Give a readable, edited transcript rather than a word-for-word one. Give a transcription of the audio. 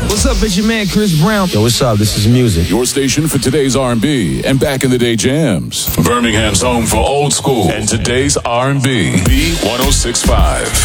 What's up, it's your man Chris Brown. Yo, what's up? This is Music. Your station for today's R&B and back in the day jams. Birmingham's home for old school and today's R&B. B1065.